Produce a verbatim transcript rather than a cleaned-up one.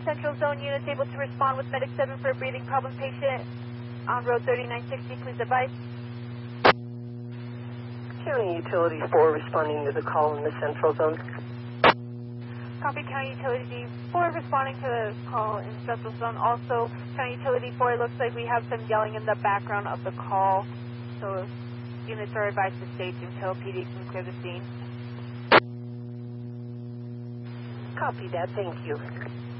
Central Zone units able to respond with Medic seven for a breathing problem patient on road thirty-nine sixty, please advise. County Utilities four responding to the call in the Central Zone. Copy, County Utility four responding to the call in Central Zone. Also, County Utility four, it looks like we have some yelling in the background of the call, so units are advised to stage until P D can clear the scene. Copy that, thank you.